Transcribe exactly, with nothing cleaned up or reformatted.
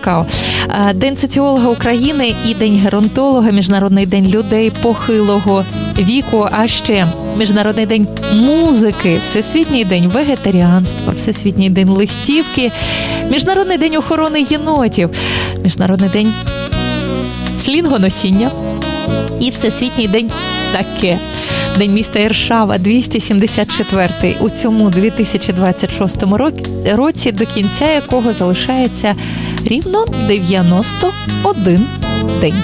какао. День соціолога України і День геронтолога, Міжнародний день людей похилого віку, а ще Міжнародний день музики, Всесвітній день вегетаріанства, Всесвітній день листівки, Міжнародний день охорони єнотів, Міжнародний день слінгоносіння і Всесвітній день саке. День міста Іршава, двісті сімдесят четвертий у цьому дві тисячі двадцять шостому році, до кінця якого залишається рівно дев'яносто один день.